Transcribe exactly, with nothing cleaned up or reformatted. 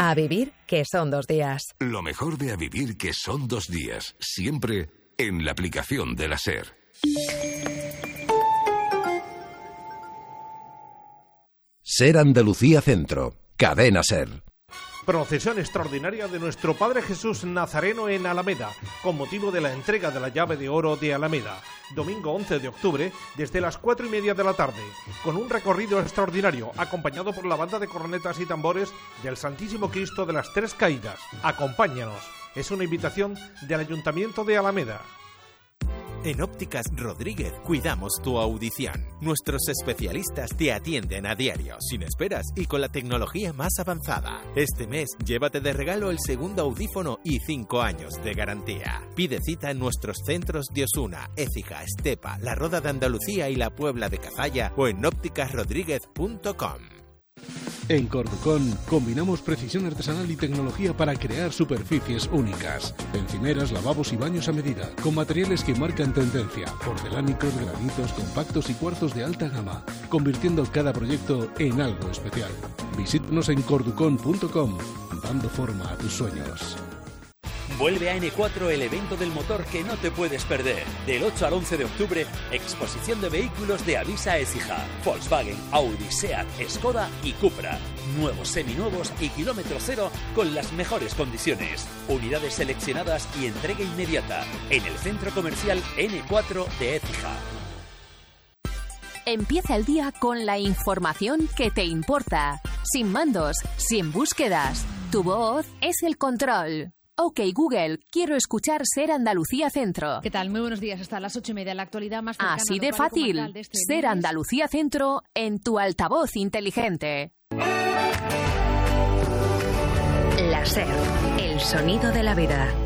A vivir, que son dos días. Lo mejor de A vivir, que son dos días. Siempre en la aplicación de la SER. SER Andalucía Centro. Cadena SER. Procesión extraordinaria de nuestro Padre Jesús Nazareno en Alameda, con motivo de la entrega de la llave de oro de Alameda. Domingo once de octubre, desde las cuatro y media de la tarde, con un recorrido extraordinario, acompañado por la banda de cornetas y tambores del Santísimo Cristo de las Tres Caídas. Acompáñanos. Es una invitación del Ayuntamiento de Alameda. En Ópticas Rodríguez cuidamos tu audición. Nuestros especialistas te atienden a diario, sin esperas y con la tecnología más avanzada. Este mes, llévate de regalo el segundo audífono y cinco años de garantía. Pide cita en nuestros centros de Osuna, Écija, Estepa, La Roda de Andalucía y la Puebla de Cazalla o en ópticas rodríguez punto com. En Corducón combinamos precisión artesanal y tecnología para crear superficies únicas. Encimeras, lavabos y baños a medida, con materiales que marcan tendencia, porcelánicos, granitos, compactos y cuarzos de alta gama, convirtiendo cada proyecto en algo especial. Visítanos en corducón punto com, dando forma a tus sueños. Vuelve a ene cuatro el evento del motor que no te puedes perder. Del ocho al once de octubre, exposición de vehículos de Avisa Écija, Volkswagen, Audi, Seat, Skoda y Cupra. Nuevos, seminuevos y kilómetro cero con las mejores condiciones. Unidades seleccionadas y entrega inmediata en el centro comercial ene cuatro de Écija. Empieza el día con la información que te importa. Sin mandos, sin búsquedas. Tu voz es el control. Ok, Google, quiero escuchar SER Andalucía Centro. ¿Qué tal? Muy buenos días. Hasta las ocho y media, la actualidad más cercana. Así de fácil. Este SER Andalucía Centro en tu altavoz inteligente. La SER, el sonido de la vida.